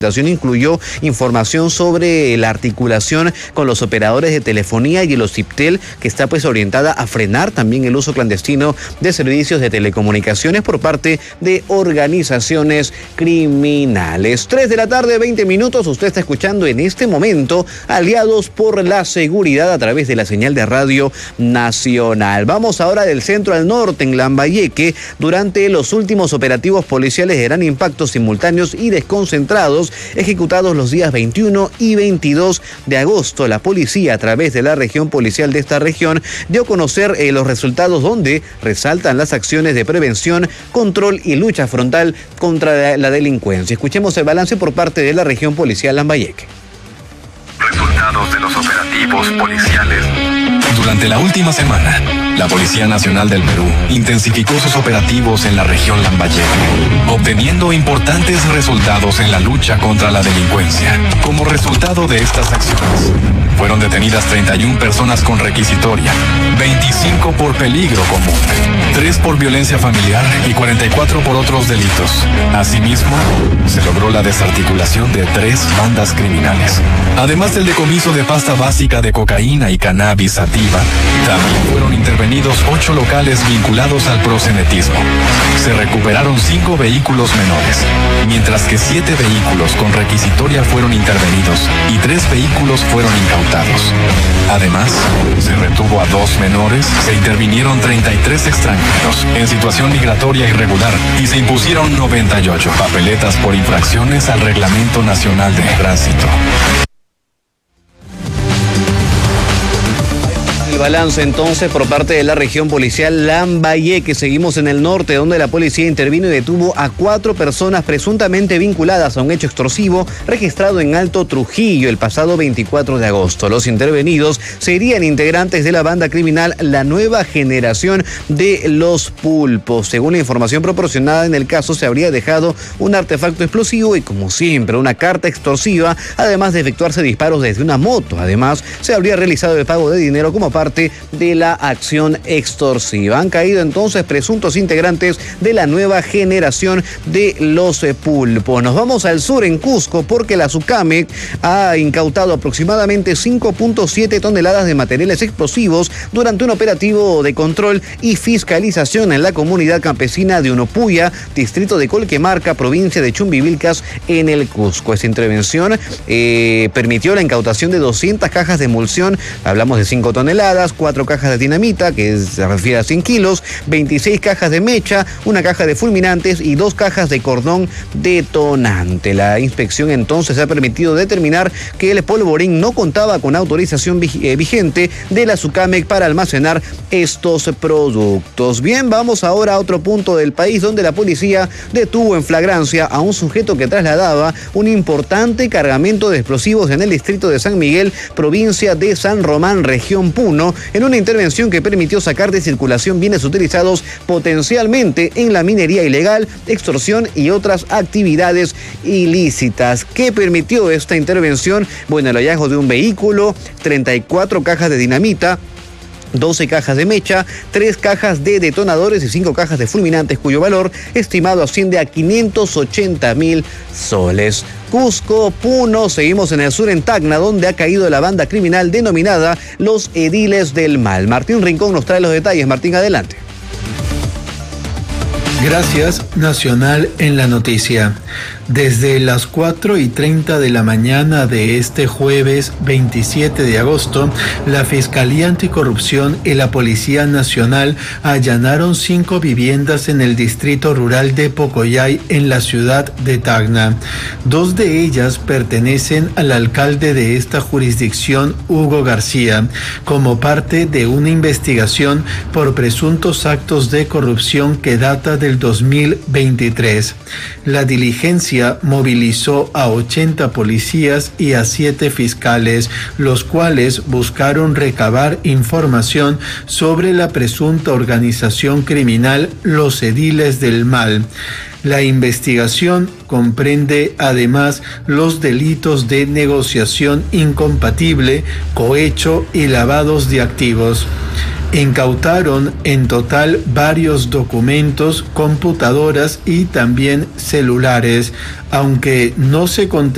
Incluyó información sobre la articulación con los operadores de telefonía y el OCIPTEL, que está orientada a frenar también el uso clandestino de servicios de telecomunicaciones por parte de organizaciones criminales. 3:20 p.m. Usted está escuchando en este momento Aliados por la Seguridad a través de la señal de Radio Nacional. Vamos ahora del centro al norte, en Lambayeque. Durante los últimos operativos policiales de gran impacto simultáneos y desconcentrados ejecutados los días 21 y 22 de agosto, la policía, a través de la región policial de esta región, dio a conocer los resultados, donde resaltan las acciones de prevención, control y lucha frontal contra la delincuencia. Escuchemos el balance por parte de la región policial Lambayeque. Resultados de los operativos policiales. Durante la última semana, la Policía Nacional del Perú intensificó sus operativos en la región Lambayeque, obteniendo importantes resultados en la lucha contra la delincuencia. Como resultado de estas acciones, fueron detenidas 31 personas con requisitoria, 25 por peligro común, 3 por violencia familiar y 44 por otros delitos. Asimismo, se logró la desarticulación de 3 bandas criminales. Además del decomiso de pasta básica de cocaína y cannabis sativa, también fueron intervenidos 8 locales vinculados al proxenetismo. Se recuperaron 5 vehículos menores, mientras que 7 vehículos con requisitoria fueron intervenidos y 3 vehículos fueron incautados. Además, se retuvo a 2 menores, se intervinieron 33 extranjeros en situación migratoria irregular y se impusieron 98 papeletas por infracciones al Reglamento Nacional de Tránsito. Balance entonces por parte de la región policial Lambayeque. Seguimos en el norte, donde la policía intervino y detuvo a 4 personas presuntamente vinculadas a un hecho extorsivo registrado en Alto Trujillo el pasado 24 de agosto. Los intervenidos serían integrantes de la banda criminal La Nueva Generación de los Pulpos. Según la información proporcionada, en el caso se habría dejado un artefacto explosivo y, como siempre, una carta extorsiva, además de efectuarse disparos desde una moto. Además, se habría realizado el pago de dinero como parte de la acción extorsiva. Han caído entonces presuntos integrantes de La Nueva Generación de los Pulpos. Nos vamos al sur, en Cusco, porque la SUCAMEC ha incautado aproximadamente 5.7 toneladas de materiales explosivos durante un operativo de control y fiscalización en la comunidad campesina de Unopuya, distrito de Colquemarca, provincia de Chumbivilcas, en el Cusco. Esta intervención permitió la incautación de 200 cajas de emulsión, hablamos de 5 toneladas, 4 cajas de dinamita, que se refiere a 100 kilos, 26 cajas de mecha, una caja de fulminantes y 2 cajas de cordón detonante. La inspección entonces ha permitido determinar que el polvorín no contaba con autorización vigente de la SUCAMEC para almacenar estos productos. Bien, vamos ahora a otro punto del país, donde la policía detuvo en flagrancia a un sujeto que trasladaba un importante cargamento de explosivos en el distrito de San Miguel, provincia de San Román, región Puno, en una intervención que permitió sacar de circulación bienes utilizados potencialmente en la minería ilegal, extorsión y otras actividades ilícitas. ¿Qué permitió esta intervención? Bueno, el hallazgo de un vehículo, 34 cajas de dinamita, 12 cajas de mecha, 3 cajas de detonadores y 5 cajas de fulminantes, cuyo valor estimado asciende a 580.000 soles. Cusco, Puno, seguimos en el sur, en Tacna, donde ha caído la banda criminal denominada Los Ediles del Mal. Martín Rincón nos trae los detalles. Martín, adelante. Gracias, Nacional en la noticia. Desde las 4:30 de la mañana de este jueves 27 de agosto, la Fiscalía Anticorrupción y la Policía Nacional allanaron 5 viviendas en el distrito rural de Pocoyay, en la ciudad de Tacna. 2 de ellas pertenecen al alcalde de esta jurisdicción, Hugo García, como parte de una investigación por presuntos actos de corrupción que data del 2023. La diligencia movilizó a 80 policías y a 7 fiscales, los cuales buscaron recabar información sobre la presunta organización criminal Los Ediles del Mal. La investigación comprende además los delitos de negociación incompatible, cohecho y lavados de activos. Incautaron en total varios documentos, computadoras y también celulares, aunque no se